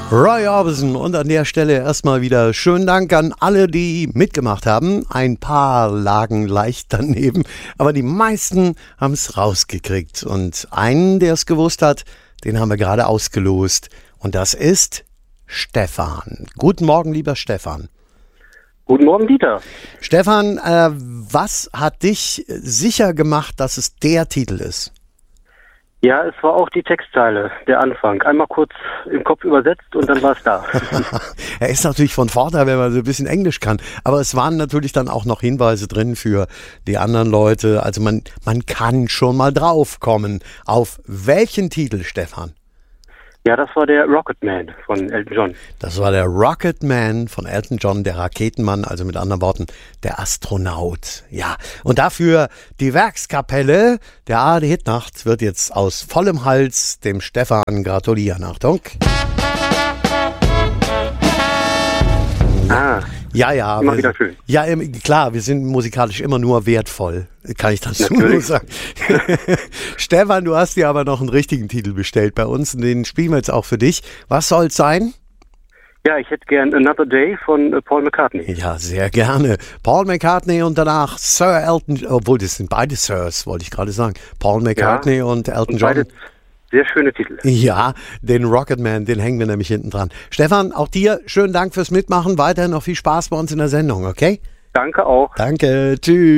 Roy Orbison und an der Stelle erstmal wieder schönen Dank an alle, die mitgemacht haben. Ein paar lagen leicht daneben, aber die meisten haben es rausgekriegt. Und einen, der es gewusst hat, den haben wir gerade ausgelost. Und das ist Stefan. Guten Morgen, lieber Stefan. Guten Morgen, Dieter. Stefan, was hat dich sicher gemacht, dass es der Titel ist? Ja, es war auch die Textzeile, der Anfang. Einmal kurz im Kopf übersetzt und dann war es da. Er ist natürlich von Vorteil, wenn man so ein bisschen Englisch kann. Aber es waren natürlich dann auch noch Hinweise drin für die anderen Leute. Also man kann schon mal drauf kommen. Auf welchen Titel, Stefan? Ja, das war der Rocket Man von Elton John. Das war der Rocket Man von Elton John, der Raketenmann, also mit anderen Worten, der Astronaut. Ja, und dafür die Werkskapelle der ARD-Hitnacht wird jetzt aus vollem Hals dem Stefan gratulieren. Achtung. Ja. Immer wieder schön. Ja, klar, wir sind musikalisch immer nur wertvoll, kann ich dazu nur sagen. Stefan, du hast dir aber noch einen richtigen Titel bestellt bei uns und den spielen wir jetzt auch für dich. Was soll es sein? Ja, ich hätte gern Another Day von Paul McCartney. Ja, sehr gerne. Paul McCartney und danach Sir Elton, obwohl das sind beide Sirs, wollte ich gerade sagen. Paul McCartney und Elton John. Beide sehr schöne Titel. Ja, den Rocketman, den hängen wir nämlich hinten dran. Stefan, auch dir schönen Dank fürs Mitmachen. Weiterhin noch viel Spaß bei uns in der Sendung, okay? Danke auch. Danke, tschüss.